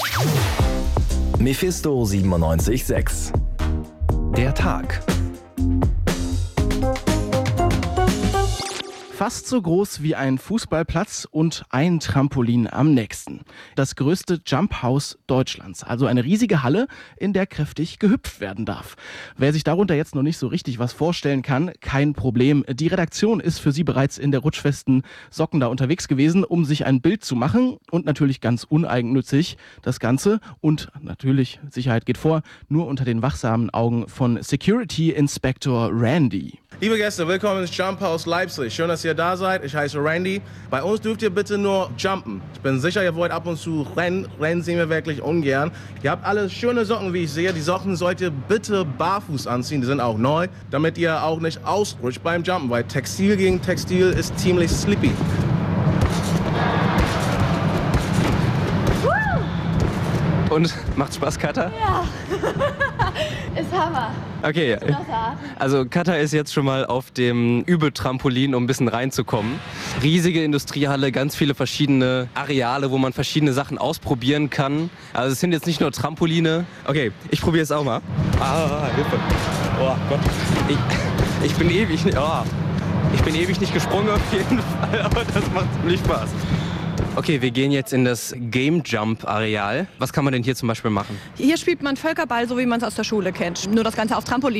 Mephisto 97.6. Der Tag. Fast so groß wie ein Fußballplatz und ein Trampolin am nächsten. Das größte Jump-Haus Deutschlands. Also eine riesige Halle, in der kräftig gehüpft werden darf. Wer sich darunter jetzt noch nicht so richtig was vorstellen kann, kein Problem. Die Redaktion ist für Sie bereits in der rutschfesten Socken da unterwegs gewesen, um sich ein Bild zu machen. Und natürlich ganz uneigennützig das Ganze. Und natürlich, Sicherheit geht vor, nur unter den wachsamen Augen von Security Inspector Randy. Liebe Gäste, willkommen ins Jump House Leipzig. Schön, dass ihr da seid. Ich heiße Randy. Bei uns dürft ihr bitte nur jumpen. Ich bin sicher, ihr wollt ab und zu rennen. Rennen sehen wir wirklich ungern. Ihr habt alle schöne Socken, wie ich sehe. Die Socken sollt ihr bitte barfuß anziehen. Die sind auch neu, damit ihr auch nicht ausrutscht beim Jumpen, weil Textil gegen Textil ist ziemlich slippy. Und macht Spaß, Katha? Ja, ist Hammer. Okay, also Katha ist jetzt schon mal auf dem Übeltrampolin, um ein bisschen reinzukommen. Riesige Industriehalle, ganz viele verschiedene Areale, wo man verschiedene Sachen ausprobieren kann. Also es sind jetzt nicht nur Trampoline. Okay, ich probiere es auch mal. Hilfe. Oh Gott. Ich bin ewig nicht gesprungen auf jeden Fall, aber das macht ziemlich Spaß. Okay, wir gehen jetzt in das Game Jump Areal. Was kann man denn hier zum Beispiel machen? Hier spielt man Völkerball, so wie man es aus der Schule kennt. Nur das Ganze auf Trampolin.